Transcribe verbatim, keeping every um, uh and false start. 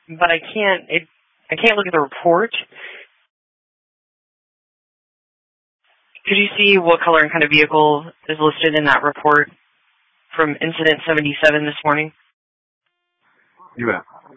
but I can't. It, I can't look at the report. Could you see what color and kind of vehicle is listed in that report from Incident seventy-seven this morning? You bet.